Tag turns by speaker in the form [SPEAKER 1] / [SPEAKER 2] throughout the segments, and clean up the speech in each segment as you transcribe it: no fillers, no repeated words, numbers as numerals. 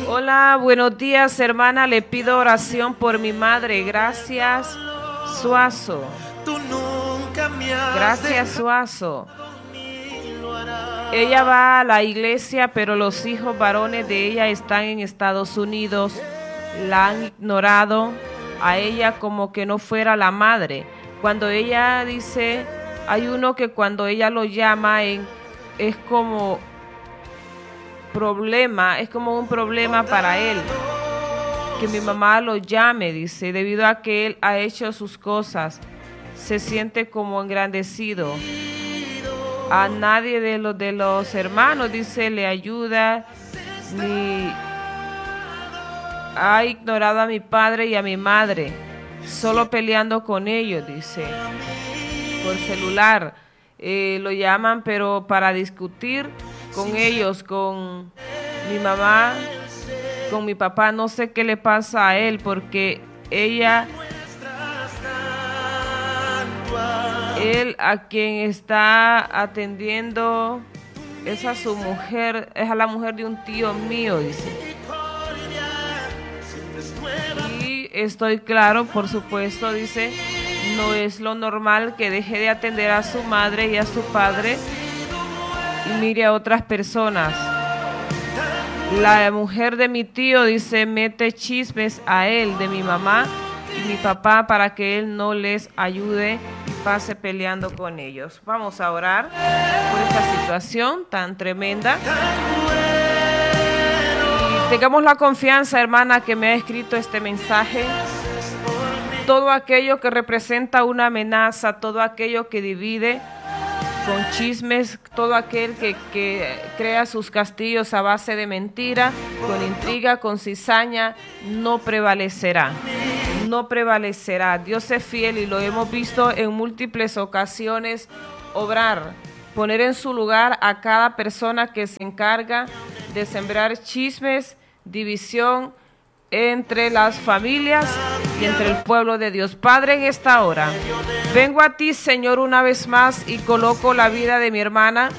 [SPEAKER 1] Hola, buenos días, hermana. Le pido oración por mi madre. Gracias, Suazo. Gracias, Suazo. Ella va a la iglesia, pero los hijos varones de ella están en Estados Unidos. La han ignorado a ella como que no fuera la madre. Cuando ella dice, hay uno que cuando ella lo llama es como problema, es como un problema para él. Que mi mamá lo llame, dice, debido a que él ha hecho sus cosas. Se siente como engrandecido. A nadie de los hermanos, dice, le ayuda, ni ha ignorado a mi padre y a mi madre, solo peleando con ellos, dice, por celular. Lo llaman, pero para discutir con ellos, con mi mamá, con mi papá. No sé qué le pasa a él, porque él a quien está atendiendo es a su mujer, es a la mujer de un tío mío, dice. Y estoy claro, por supuesto, dice, no es lo normal que deje de atender a su madre y a su padre y mire a otras personas. La mujer de mi tío, dice, mete chismes a él, de mi mamá y mi papá, para que él no les ayude y pase peleando con ellos. Vamos a orar por esta situación tan tremenda. Y tengamos la confianza, hermana, que me ha escrito este mensaje. Todo aquello que representa una amenaza, todo aquello que divide con chismes, todo aquel que crea sus castillos a base de mentira, con intriga, con cizaña, no prevalecerá. No prevalecerá. Dios es fiel y lo hemos visto en múltiples ocasiones obrar, poner en su lugar a cada persona que se encarga de sembrar chismes, división entre las familias y entre el pueblo de Dios. Padre, en esta hora vengo a ti, Señor, una vez más y coloco la vida de mi hermana.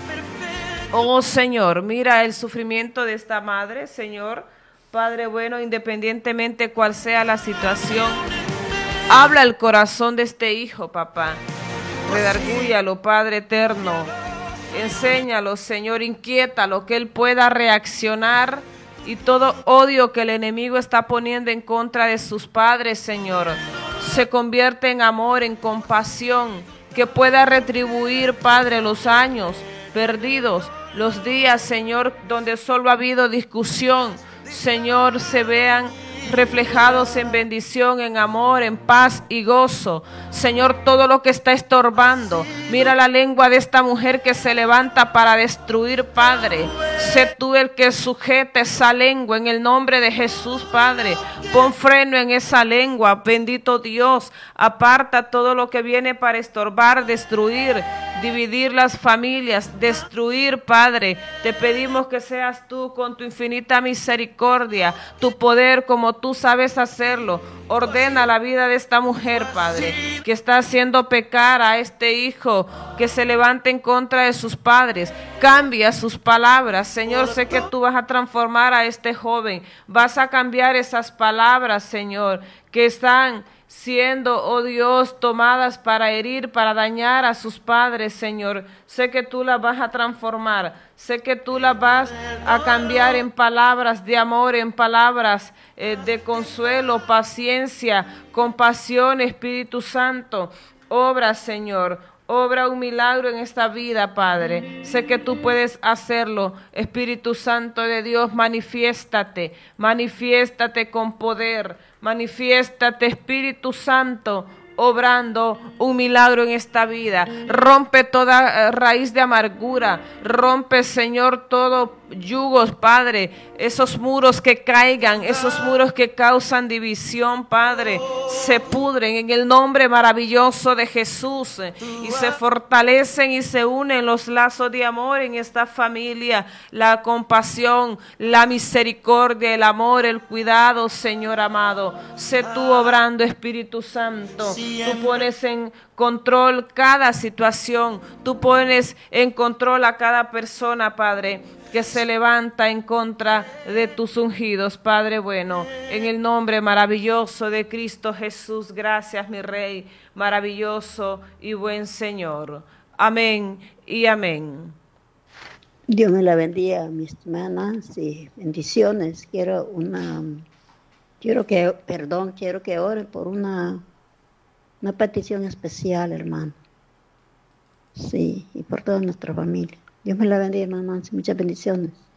[SPEAKER 1] Oh, Señor, mira el sufrimiento de esta madre, Señor. Padre bueno, independientemente cuál sea la situación, habla el corazón de este hijo, papá. Redargúyalo, Padre eterno. Enséñalo, Señor, inquiétalo, que él pueda reaccionar. Y todo odio que el enemigo está poniendo en contra de sus padres, Señor, se convierte en amor, en compasión, que pueda retribuir, Padre, los años perdidos, los días, Señor, donde solo ha habido discusión, Señor, se vean reflejados en bendición, en amor, en paz y gozo. Señor, todo lo que está estorbando, mira la lengua de esta mujer que se levanta para destruir, Padre. Sé tú el que sujete esa lengua en el nombre de Jesús, Padre. Pon freno en esa lengua, bendito Dios. Aparta todo lo que viene para estorbar, destruir, dividir las familias, destruir, Padre. Te pedimos que seas tú con tu infinita misericordia, tu poder como tú sabes hacerlo. Ordena la vida de esta mujer, Padre, que está haciendo pecar a este hijo que se levanta en contra de sus padres. Cambia sus palabras, Señor. Sé que tú vas a transformar a este joven. Vas a cambiar esas palabras, Señor, que están siendo, oh Dios, tomadas para herir, para dañar a sus padres, Señor. Sé que tú las vas a transformar. Sé que tú las vas a cambiar en palabras de amor, en palabras de consuelo, paciencia, compasión, Espíritu Santo. Obra, Señor. Obra un milagro en esta vida, Padre. Sé que tú puedes hacerlo. Espíritu Santo de Dios, manifiéstate. Manifiéstate con poder. Manifiéstate, Espíritu Santo, obrando un milagro en esta vida. Rompe toda raíz de amargura. Rompe, Señor, todo yugos, Padre. Esos muros que caigan, esos muros que causan división, Padre, se pudren en el nombre maravilloso de Jesús y se fortalecen y se unen los lazos de amor en esta familia. La compasión, la misericordia, el amor, el cuidado, Señor amado. Sé tú obrando, Espíritu Santo. Tú pones en control cada situación. Tú pones en control a cada persona, Padre. que se levanta en contra de tus ungidos, Padre bueno, en el nombre maravilloso de Cristo Jesús. Gracias, mi Rey, maravilloso y buen Señor. Amén y amén.
[SPEAKER 2] Dios me la bendiga, mis hermanas, y bendiciones. Quiero que oren por una petición especial, hermano. Sí, y por toda nuestra familia. Dios me la bendiga, hermano. Muchas bendiciones.